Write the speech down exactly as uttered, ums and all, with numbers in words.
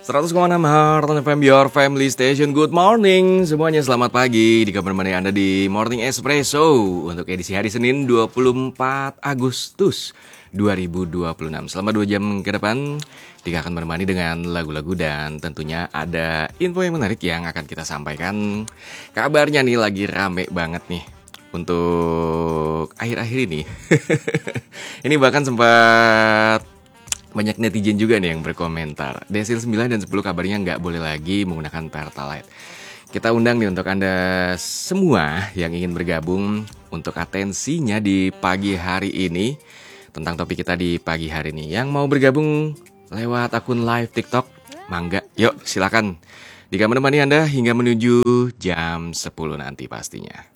seratus koma enam Heart F M, your family station. Good morning semuanya, selamat pagi. Di kabar mandi Anda di Morning Espresso untuk edisi hari Senin dua puluh empat Agustus dua ribu dua puluh enam. Selama dua jam ke depan Dika akan menemani dengan lagu-lagu dan tentunya ada info yang menarik yang akan kita sampaikan. Kabarnya nih lagi rame banget nih untuk akhir-akhir ini. Ini bahkan sempat banyak netizen juga nih yang berkomentar. Desil sembilan dan sepuluh kabarnya nggak boleh lagi menggunakan Pertalite. Kita undang nih untuk Anda semua yang ingin bergabung untuk atensinya di pagi hari ini tentang topik kita di pagi hari ini. Yang mau bergabung lewat akun live TikTok, mangga, yuk silakan. Dika menemani Anda hingga menuju jam sepuluh nanti pastinya.